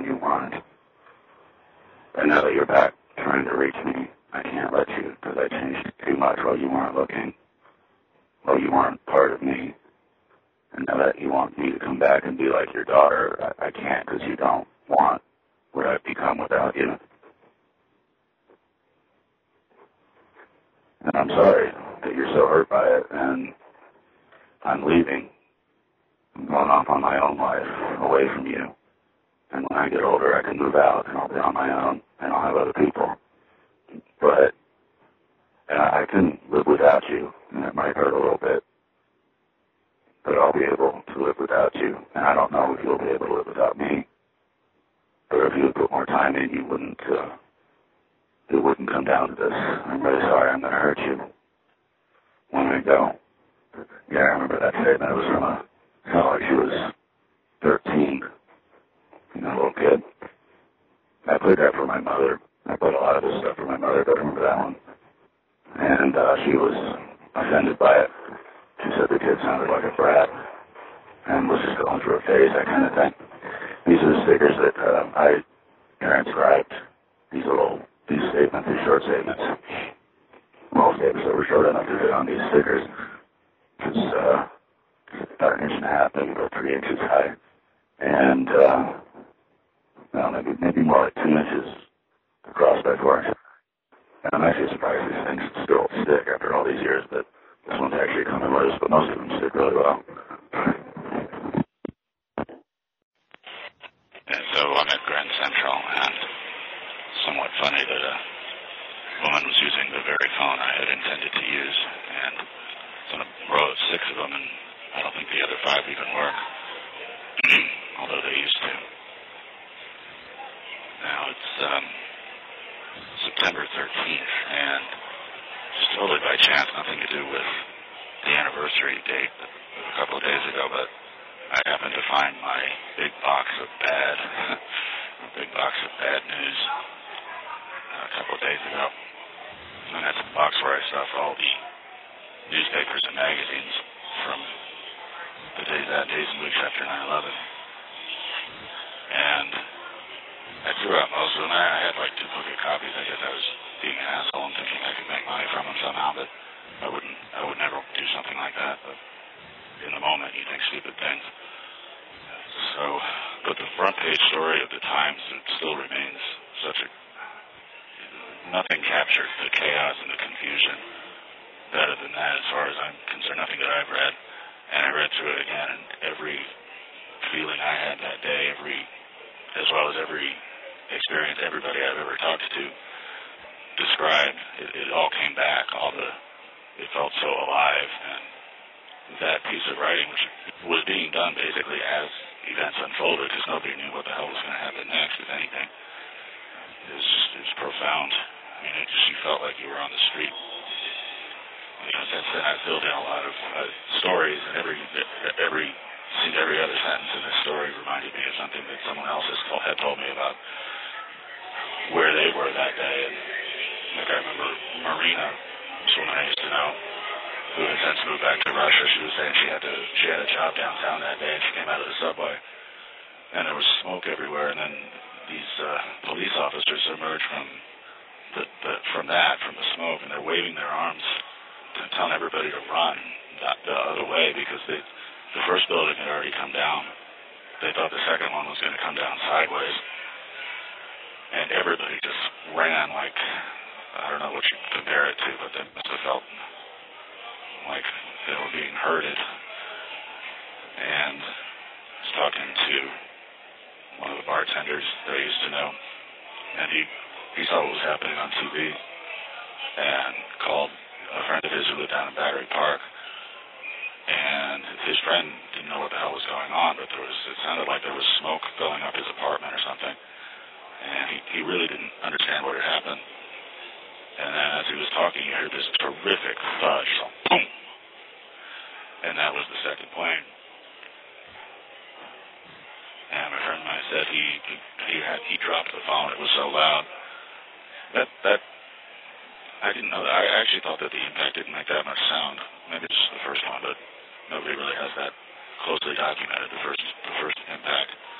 when you weren't. And now that you're back trying to reach me, I can't let you because I changed too much while you weren't looking, while you weren't part of me. And now that you want me to come back and be like your daughter, I can't because you don't want what I've become without you. And I'm sorry that you're so hurt by it, and I'm leaving. I'm going off on my own life, away from you. And when I get older, I can move out, and I'll be on my own, and I'll have other people. But I can live without you, and it might hurt a little bit. But I'll be able to live without you, and I don't know if you'll be able to live without me. But if you would put more time in, it wouldn't come down to this. I'm really sorry I'm going to hurt you. When I go. Yeah, I remember that statement. It was from felt like she was 13, a little kid. I played that for my mother. I played a lot of this stuff for my mother, but I remember that one. And she was offended by it. She said the kid sounded like a brat and was just going through a phase, that kind of thing. These are the stickers that I transcribed. These statements, these short statements. Well, statements that were short enough to fit on these stickers. It's about 1.5 inches, maybe about 3 inches high. And, maybe more like 2 inches across by 4 inches. And I'm actually surprised these things still stick after all these years, but this one's actually coming loose, but most of them stick really well. And so I'm at Grand Central, and somewhat funny that a woman was using the very phone I had intended to use, and it's on a row of 6 of them, and I don't think the other 5 even work, although they used to. Now it's September 13th, and just totally by chance, nothing to do with the anniversary date a couple of days ago, but I happened to find my big box of bad news a couple of days ago. And that's a box where I stuff all the newspapers and magazines from the days and weeks after 9/11. And I threw out most of them. I had like duplicate copies. I guess I was being an asshole and thinking I could make money from them somehow, but I would never do something like that. But in the moment, you think stupid things. But the front page story of the Times, it still remains nothing captured the chaos and the confusion better than that, as far as I'm concerned, nothing that I've read. And I read through it again, and every feeling I had that day, as well as every experience everybody I've ever talked to described, it all came back. It felt so alive, and that piece of writing, which was being done basically as events unfolded, because nobody knew what the hell was going to happen next, if anything, it was profound. I mean, you felt like you were on the street. Since then I filled in a lot of stories, and every other sentence in this story reminded me of something that someone else had told me about where they were that day. And like I remember Marina, someone I used to know, who had since moved back to Russia. She was saying she had a job downtown that day, and she came out of the subway, and there was smoke everywhere. And then these police officers emerged from the smoke, and they're waving their arms, telling everybody to run the other way, because the first building had already come down. They thought the second one was going to come down sideways, and everybody just ran like, I don't know what you compare it to, but they must have felt like they were being herded. And I was talking to one of the bartenders that I used to know, and he saw what was happening on TV and called a friend of his who lived down in Battery Park, and his friend didn't know what the hell was going on, but it sounded like there was smoke filling up his apartment or something, and he really didn't understand what had happened. And then as he was talking, he heard this terrific thud, so boom, and that was the second plane. And my friend and I said he dropped the phone. It was so loud that I didn't know that. I actually thought that the impact didn't make that much sound. Maybe it's the first one, but nobody really has that closely documented, the first impact.